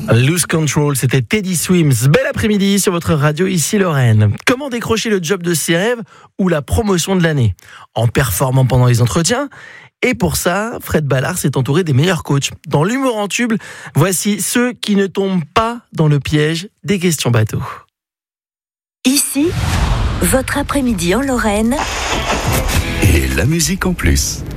Lose Control, c'était Teddy Swims. Bel après-midi sur votre radio, ici Lorraine. Comment décrocher le job de ses rêves ou la promotion de l'année? En performant pendant les entretiens. Et pour ça, Fred Ballard s'est entouré des meilleurs coachs. Dans l'humour en tube, voici ceux qui ne tombent pas dans le piège des questions bateaux. Ici, votre après-midi en Lorraine. Et la musique en plus.